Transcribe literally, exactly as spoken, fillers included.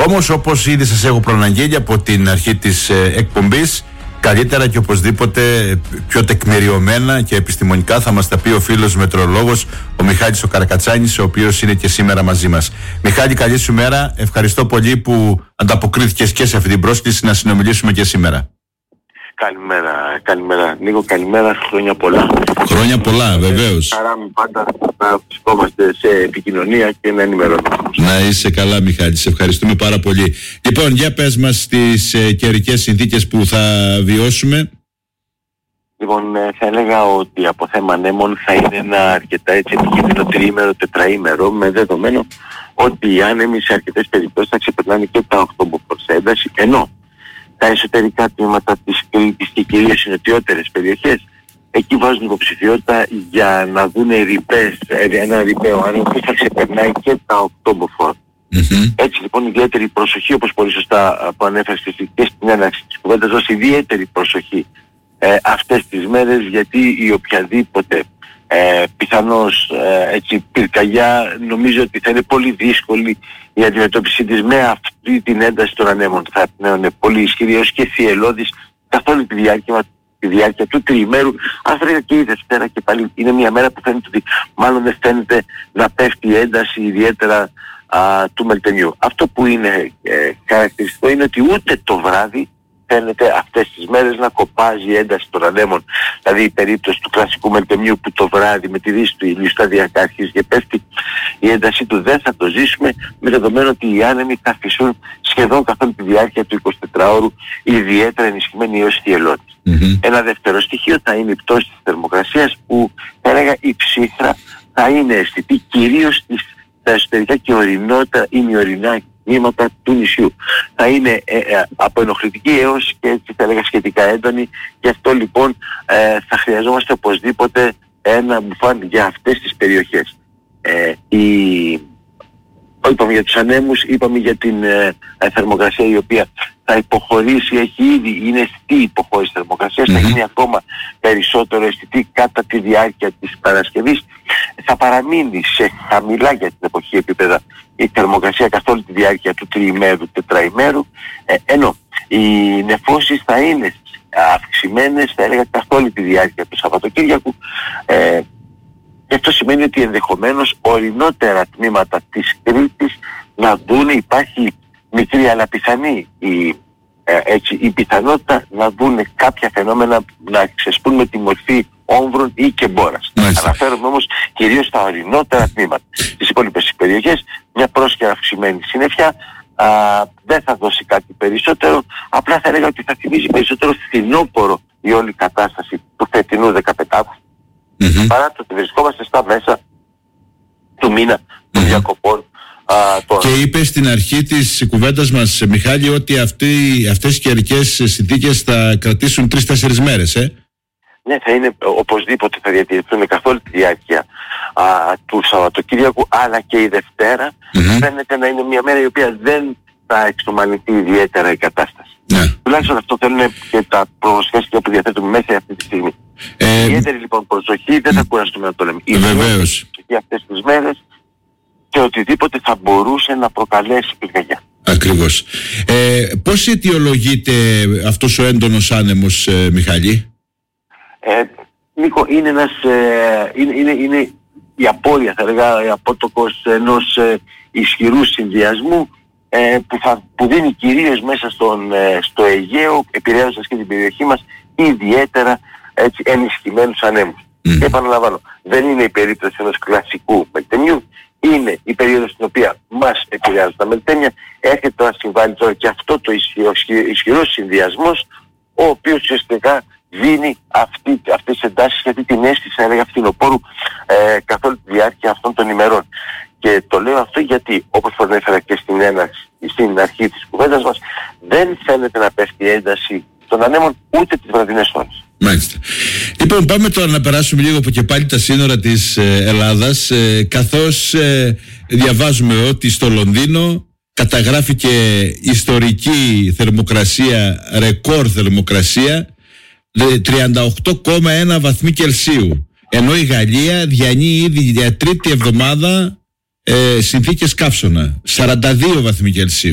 Όμως, όπως ήδη σας έχω προαναγγείλει από την αρχή της ε, εκπομπής, καλύτερα και οπωσδήποτε πιο τεκμηριωμένα και επιστημονικά θα μας τα πει ο φίλος μετεωρολόγος, ο Μιχάλης ο Καρακατσάνης, ο οποίος είναι και σήμερα μαζί μας. Μιχάλη, καλή σου μέρα. Ευχαριστώ πολύ που ανταποκρίθηκες και σε αυτή την πρόσκληση να συνομιλήσουμε και σήμερα. Καλημέρα, καλημέρα Νίκο, καλημέρα, χρόνια πολλά. Χρόνια πολλά, βεβαίως. Χαρά μου πάντα να βρισκόμαστε σε επικοινωνία και να ενημερώνουμε. Να είσαι καλά, Μιχάλη, σε ευχαριστούμε πάρα πολύ. Λοιπόν, για πες μας τις ε, καιρικές συνθήκες που θα βιώσουμε. Λοιπόν, ε, θα έλεγα ότι από θέμα ανέμων θα είναι ένα αρκετά έτσι επικίνδυνο τριήμερο, τετραήμερο, με δεδομένο ότι οι άνεμοι σε αρκετές περιπτώσεις θα ξεπερνάνε και τα οκτώ μποφόρ σε ένταση, ενώ τα εσωτερικά τμήματα της Κρήτης και κυρίως οι νοτιότερες περιοχές, εκεί βάζουν υποψηφιότητα για να δουν ρηπές, ένα ρηπαίο άνεμο που θα ξεπερνάει και τα οκτώ μποφόρ. Mm-hmm. Έτσι λοιπόν ιδιαίτερη προσοχή, όπως πολύ σωστά που ανέφερες και στην έναρξη της κουβέντας, δώσει ιδιαίτερη προσοχή ε, αυτές τις μέρες, γιατί η οποιαδήποτε ε, πιθανώς ε, έτσι πυρκαγιά νομίζω ότι θα είναι πολύ δύσκολη η αντιμετώπιση της με αυτή την ένταση των ανέμων. Θα είναι πολύ ισχυρή έως και θυελλώδης καθ' όλη τη διάρκεια, τη διάρκεια του τριημέρου. Αν θα και η Δευτέρα και πάλι είναι μια μέρα που φαίνεται ότι μάλλον δεν φαίνεται να πέφτει η ένταση ιδιαίτερα α, του μελτενιού. Αυτό που είναι ε, χαρακτηριστικό είναι ότι ούτε το βράδυ φαίνεται αυτές τις μέρες να κοπάζει η ένταση των ανέμων. Δηλαδή η περίπτωση του κλασικού μελτεμιού που το βράδυ με τη δύση του ηλίου σταδιακά αρχίζει και πέφτει, η ένταση του δεν θα το ζήσουμε, με δεδομένο ότι οι άνεμοι θα φυσούν σχεδόν καθ' όλη τη διάρκεια του εικοσιτετράωρου, ιδιαίτερα ενισχυμένοι έως θυελλώδης. Mm-hmm. Ένα δεύτερο στοιχείο θα είναι η πτώση της θερμοκρασίας, που θα έλεγα η ψύχρα θα είναι αισθητή κυρίως στα εσωτερικά και ορεινότερα ή μειωρινά τμήματα του νησιού. Θα είναι ε, ε, από ενοχλητική έως και έτσι θα έλεγα σχετικά έντονη, γι' αυτό λοιπόν ε, θα χρειαζόμαστε οπωσδήποτε ένα μπουφάν για αυτές τις περιοχές. Ε, η... Είπαμε για τους ανέμους, είπαμε για την ε, θερμοκρασία η οποία θα υποχωρήσει, έχει ήδη, είναι αισθητή υποχώρηση θερμοκρασίας, mm-hmm. θα γίνει ακόμα περισσότερο αισθητή κατά τη διάρκεια της Παρασκευής. Θα παραμείνει σε χαμηλά για την εποχή επίπεδα η θερμοκρασία καθ' όλη τη διάρκεια του τριημέρου, τετραημέρου, ε, ενώ οι νεφώσεις θα είναι αυξημένες, θα έλεγα, καθ' όλη τη διάρκεια του Σαββατοκύριακου. Ε, και αυτό σημαίνει ότι ενδεχομένως ορεινότερα τμήματα της Κρήτης να δουν, υπάρχει μικρή αλλά πιθανή η, ε, έτσι, η πιθανότητα να δουν κάποια φαινόμενα να ξεσπούν με τη μορφή όμβρων ή και μπόρας. Αναφέρομαι όμως κυρίως στα ορεινότερα τμήματα. Στις υπόλοιπες περιοχές μια πρόσχερα αυξημένη συννεφιά α, δεν θα δώσει κάτι περισσότερο, απλά θα έλεγα ότι θα θυμίζει περισσότερο φθινόπορο η όλη κατάσταση του φετινού δεκαπεντάκου. Mm-hmm. Παρά το ότι βρισκόμαστε στα μέσα του μήνα των mm-hmm. διακοπών. Α, και είπε στην αρχή της κουβέντας μας, Μιχάλη, ότι αυτοί, αυτές οι καιρικές συνθήκες θα κρατήσουν τρεις-τέσσερις μέρες, ε? Ναι, θα είναι, οπωσδήποτε θα διατηρηθούν καθ' όλη τη διάρκεια α, του Σαββατοκύριακου, αλλά και η Δευτέρα mm-hmm. φαίνεται να είναι μια μέρα η οποία δεν θα εξομαλυνθεί ιδιαίτερα η κατάσταση. Yeah. Τουλάχιστον αυτό θέλουν και τα προγνωστικά που διαθέτουμε μέσα αυτή τη στιγμή. Ε, ιδιαίτερη λοιπόν προσοχή, δεν θα κουραστούμε να το λέμε. Βεβαίως. Για αυτές τις μέρες και οτιδήποτε θα μπορούσε να προκαλέσει πυρκαγιά. Ακριβώς. Ε, πώς αιτιολογείται αυτός ο έντονος άνεμος, ε, Μιχάλη? Ε, Νίκο, είναι ένας, ε, είναι, είναι, είναι η απώλεια, θα λέγα, η απότοκος ενός ε, ισχυρού συνδυασμού ε, που, θα, που δίνει κυρίως μέσα στον, ε, στο Αιγαίο, επηρεάζοντας και την περιοχή μας, ιδιαίτερα έτσι, ενισχυμένους ανέμους. Mm. Και επαναλαμβάνω, δεν είναι η περίπτωση ενός κλασικού μελτεμιού, είναι η περίοδος στην οποία μας επηρεάζουν τα μελτέμια, έρχεται να συμβάλλει τώρα και αυτό το ισχυρό, ισχυρό συνδυασμός, ο οποίος ουσιαστικά δίνει αυτή, αυτές τις εντάσεις και αυτή την αίσθηση, θα έλεγα, φθινοπόρου ε, καθ' όλη τη διάρκεια αυτών των ημερών. Και το λέω αυτό γιατί, όπως προανέφερα και στην έναρξη, στην αρχή της κουβέντας μας, δεν φαίνεται να πέφτει η ένταση των ανέμων ούτε τις βραδινές ώρες. Μάλιστα. Λοιπόν, πάμε τώρα να περάσουμε λίγο από και πάλι τα σύνορα της ε, Ελλάδας, ε, καθώς ε, διαβάζουμε ότι στο Λονδίνο καταγράφηκε ιστορική θερμοκρασία, ρεκόρ θερμοκρασία, τριάντα οκτώ κόμμα ένα βαθμοί Κελσίου, ενώ η Γαλλία διανύει ήδη για τρίτη εβδομάδα ε, συνθήκες καύσωνα, σαράντα δύο βαθμοί Κελσίου.